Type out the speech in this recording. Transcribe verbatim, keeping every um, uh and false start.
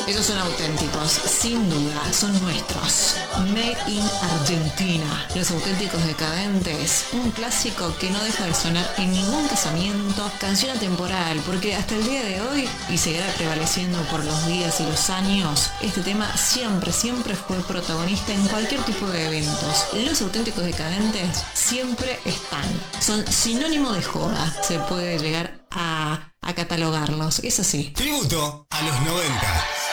Esos son auténticos, sin duda, son nuestros. Made in Argentina. Los Auténticos Decadentes, un clásico que no deja de sonar en ningún casamiento, canción atemporal, porque hasta el día de hoy, y seguirá prevaleciendo por los días y los años, este tema siempre, siempre fue protagonista en cualquier tipo de eventos. Los Auténticos Decadentes siempre están. Son sinónimo de joda, se puede llegar a, a catalogarlos, es así. Tributo a los noventa.